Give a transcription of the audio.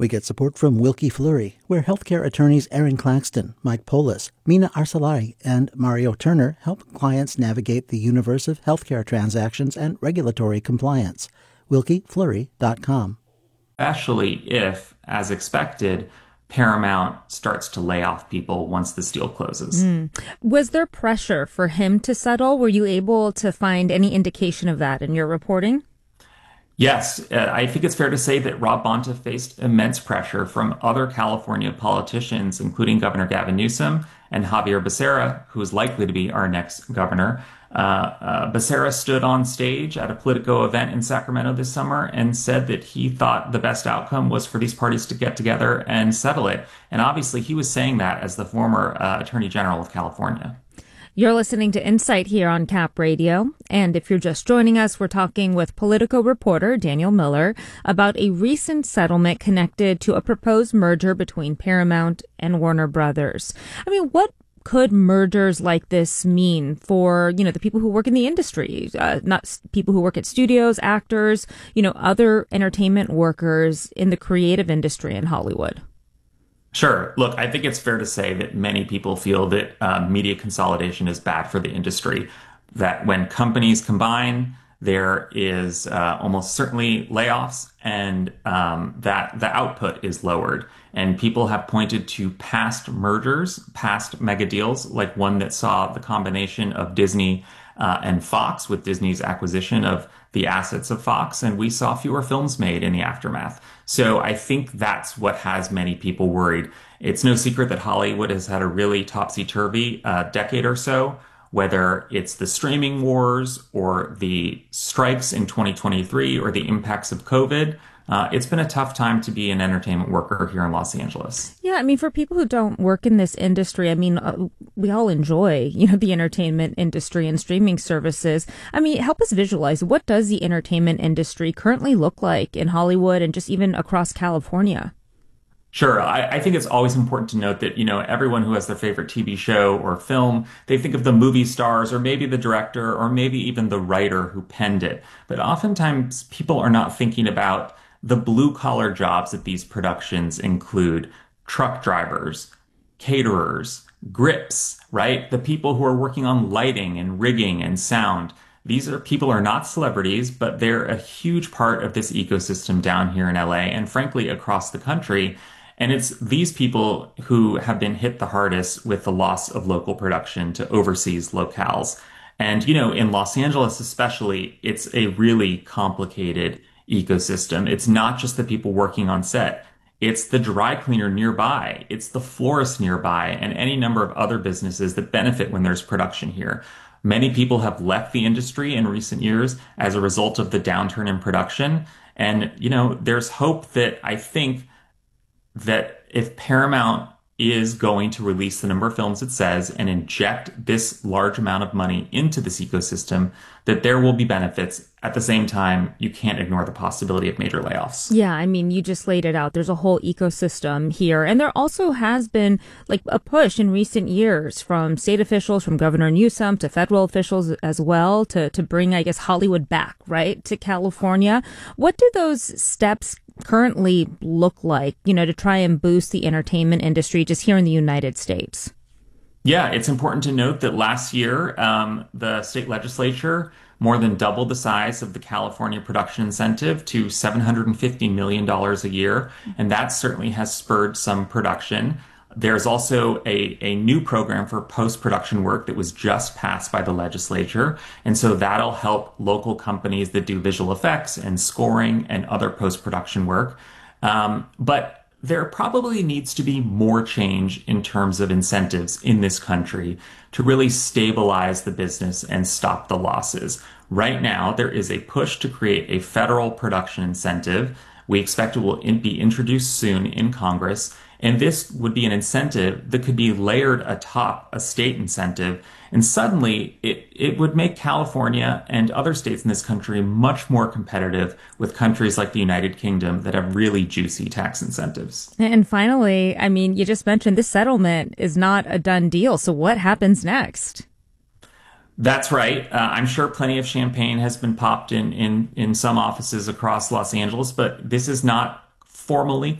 We get support from Wilkie Fleury, where healthcare attorneys Aaron Claxton, Mike Polis, Mina Arsalari, and Mario Turner help clients navigate the universe of healthcare transactions and regulatory compliance. WilkieFleury.com. Especially if, as expected, Paramount starts to lay off people once this deal closes. Was there pressure for him to settle? Were you able to find any indication of that in your reporting? Yes, I think it's fair to say that Rob Bonta faced immense pressure from other California politicians, including Governor Gavin Newsom and Javier Becerra, who is likely to be our next governor. Becerra stood on stage at a Politico event in Sacramento this summer and said that he thought the best outcome was for these parties to get together and settle it. And obviously, he was saying that as the former Attorney General of California. You're listening to Insight here on Cap Radio. And if you're just joining us, we're talking with Politico reporter Daniel Miller about a recent settlement connected to a proposed merger between Paramount and Warner Brothers. I mean, what could mergers like this mean for, the people who work in the industry, not people who work at studios, actors, other entertainment workers in the creative industry in Hollywood? Sure. Look, I think it's fair to say that many people feel that media consolidation is bad for the industry, that when companies combine, there is almost certainly layoffs and that the output is lowered. And people have pointed to past mergers, past mega deals, like one that saw the combination of Disney and Fox with Disney's acquisition of the assets of Fox, and we saw fewer films made in the aftermath. So I think that's what has many people worried. It's no secret that Hollywood has had a really topsy-turvy decade or so, whether it's the streaming wars or the strikes in 2023 or the impacts of COVID. It's been a tough time to be an entertainment worker here in Los Angeles. Yeah, I mean, for people who don't work in this industry, I mean, we all enjoy, the entertainment industry and streaming services. I mean, help us visualize, what does the entertainment industry currently look like in Hollywood and just even across California? Sure. I think it's always important to note that, everyone who has their favorite TV show or film, they think of the movie stars or maybe the director or maybe even the writer who penned it. But oftentimes people are not thinking about the blue-collar jobs that these productions include: truck drivers, caterers, grips, right? The people who are working on lighting and rigging and sound. These people are not celebrities, but they're a huge part of this ecosystem down here in LA and frankly across the country. And it's these people who have been hit the hardest with the loss of local production to overseas locales. And, in Los Angeles especially, it's a really complicated ecosystem. It's not just the people working on set. It's the dry cleaner nearby. It's the florist nearby and any number of other businesses that benefit when there's production here. Many people have left the industry in recent years as a result of the downturn in production. And, there's hope that I think that if Paramount is going to release the number of films it says and inject this large amount of money into this ecosystem, that there will be benefits. At the same time, you can't ignore the possibility of major layoffs. Yeah, I mean, you just laid it out. There's a whole ecosystem here. And there also has been a push in recent years from state officials, from Governor Newsom to federal officials as well to bring, I guess, Hollywood back, right, to California. What do those steps currently look like, to try and boost the entertainment industry just here in the United States? Yeah, it's important to note that last year, the state legislature more than doubled the size of the California production incentive to $750 million a year. And that certainly has spurred some production. There's also a new program for post-production work that was just passed by the legislature. And so that'll help local companies that do visual effects and scoring and other post-production work. But there probably needs to be more change in terms of incentives in this country to really stabilize the business and stop the losses. Right now, there is a push to create a federal production incentive. We expect it will be introduced soon in Congress. And this would be an incentive that could be layered atop a state incentive. And suddenly it would make California and other states in this country much more competitive with countries like the United Kingdom that have really juicy tax incentives. And finally, I mean, you just mentioned this settlement is not a done deal. So what happens next? That's right. I'm sure plenty of champagne has been popped in some offices across Los Angeles, but this is not formally